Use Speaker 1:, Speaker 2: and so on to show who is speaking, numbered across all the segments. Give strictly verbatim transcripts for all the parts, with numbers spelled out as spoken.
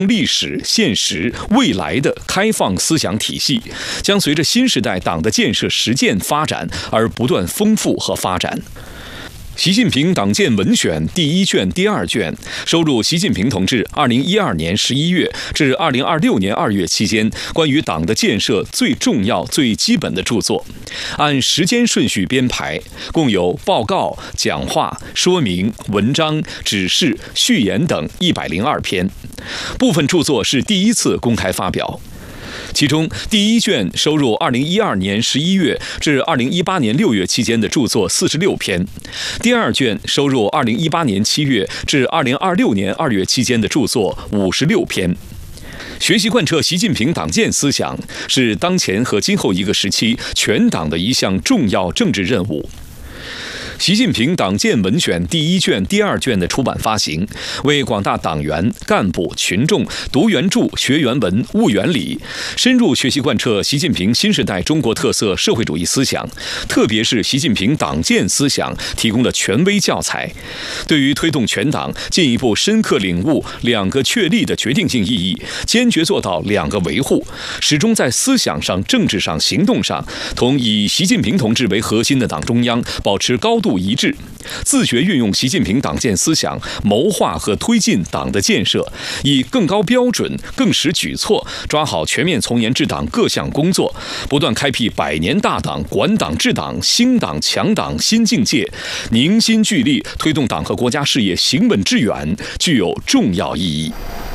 Speaker 1: 历史、现实、未来的开放思想体系，将随着新时代党的建设实践发展而不断丰富和发展。习近平党建文选第一卷、第二卷收录习近平同志二零一二年十一月至二零二六年二月期间关于党的建设最重要、最基本的著作，按时间顺序编排，共有报告、讲话、说明、文章、指示、序言等一百零二篇。部分著作是第一次公开发表。其中，第一卷收入二零一二年十一月至二零一八年六月期间的著作四十六篇，第二卷收入二零一八年七月至二零二六年二月期间的著作五十六篇。学习贯彻习近平党建思想是当前和今后一个时期全党的一项重要政治任务。习近平党建文选第一卷、第二卷的出版发行，为广大党员、干部、群众读原著、学原文、悟原理，深入学习贯彻习近平新时代中国特色社会主义思想，特别是习近平党建思想提供了权威教材，对于推动全党进一步深刻领悟两个确立的决定性意义，坚决做到两个维护，始终在思想上、政治上、行动上同以习近平同志为核心的党中央保持高度一致，自觉运用习近平党建思想，谋划和推进党的建设，以更高标准、更实举措抓好全面从严治党各项工作，不断开辟百年大党、管党治党、兴党强党新境界，凝心聚力推动党和国家事业行稳致远，具有重要意义。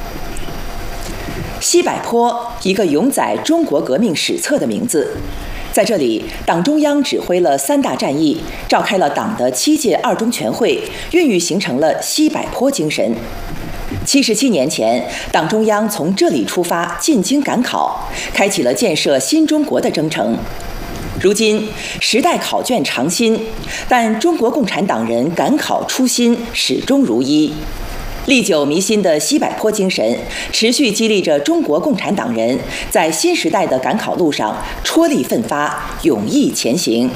Speaker 2: 西柏坡，一个永载中国革命史册的名字。在这里，党中央指挥了三大战役，召开了党的七届二中全会，孕育形成了西柏坡精神。七十七年前，党中央从这里出发，进京赶考，开启了建设新中国的征程。如今，时代考卷常新，但中国共产党人赶考初心始终如一。历久弥新的西柏坡精神，持续激励着中国共产党人在新时代的赶考路上踔厉奋发，勇毅前行。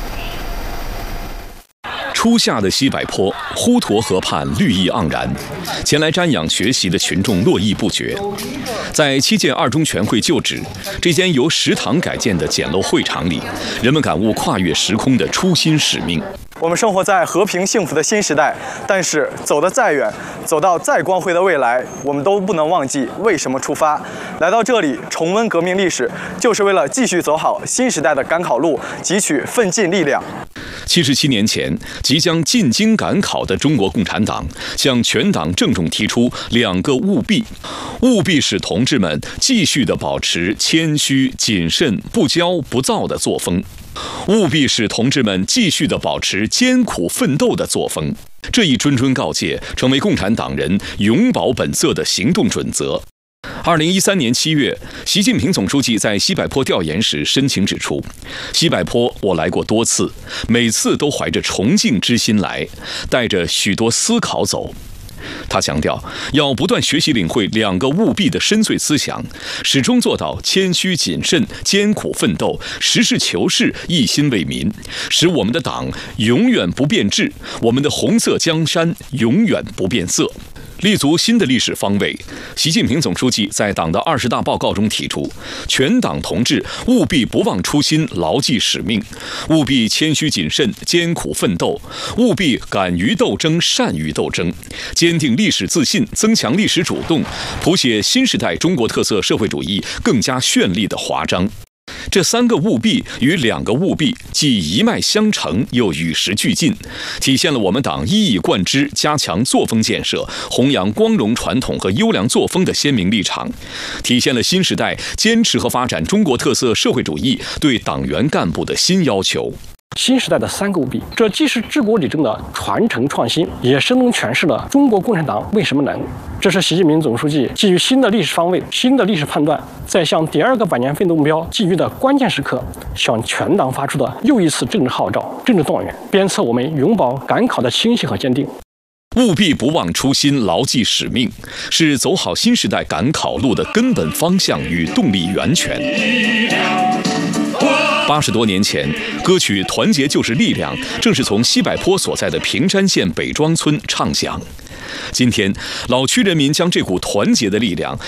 Speaker 1: 初夏的西柏坡，滹沱河畔绿意盎然，前来瞻仰学习的群众络绎不绝。在七届二中全会旧址这间由食堂改建的简陋会场里，人们感悟跨越时空的初心使命。
Speaker 3: 我们生活在和平幸福的新时代，但是走得再远，走到再光辉的未来，我们都不能忘记为什么出发。来到这里重温革命历史，就是为了继续走好新时代的赶考路，汲取奋进力量。
Speaker 1: 七十七年前，即将进京赶考的中国共产党向全党郑重提出两个务必，务必使同志们继续地保持谦虚、谨慎、不骄不躁的作风，务必使同志们继续地保持艰苦奋斗的作风。这一谆谆告诫成为共产党人永葆本色的行动准则。二零一三年七月，习近平总书记在西柏坡调研时深情指出，西柏坡我来过多次，每次都怀着崇敬之心来，带着许多思考走。他强调，要不断学习领会两个务必的深邃思想，始终做到谦虚谨慎、艰苦奋斗、实事求是、一心为民，使我们的党永远不变质，我们的红色江山永远不变色。立足新的历史方位，习近平总书记在党的二十大报告中提出，全党同志务必不忘初心，牢记使命，务必谦虚谨慎、艰苦奋斗，务必敢于斗争、善于斗争，坚定历史自信，增强历史主动，谱写新时代中国特色社会主义更加绚丽的华章。这三个务必与两个务必既一脉相承，又与时俱进，体现了我们党一以贯之加强作风建设、弘扬光荣传统和优良作风的鲜明立场，体现了新时代坚持和发展中国特色社会主义对党员干部的新要求。
Speaker 4: 新时代的三个务必，这既是治国理政的传承创新，也生动诠释了中国共产党为什么能。这是习近平总书记基于新的历史方位、新的历史判断，在向第二个百年奋斗目标寄予的关键时刻，向全党发出的又一次政治号召、政治动员，鞭策我们永葆赶考的清醒和坚定。
Speaker 1: 务必不忘初心，牢记使命，是走好新时代赶考路的根本方向与动力源泉。八十多年前，歌曲《团结就是力量》正是从西柏坡所在的平山县北庄村唱响。 今天，老区人民将这股团结的力量